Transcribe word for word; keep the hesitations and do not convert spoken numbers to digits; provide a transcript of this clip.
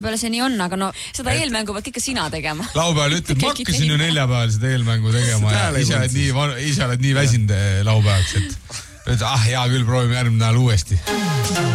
peale see nii on, aga no seda et... eelmängu pead ikka sina tegema. Laupäeval ütled, ma hakkasin ju neljapäeval seda eelmängu tegema ja ise oled nii, ise oled nii väsinud laupäevaks, et ah, hea küll, proovime järgmine nädal uuesti.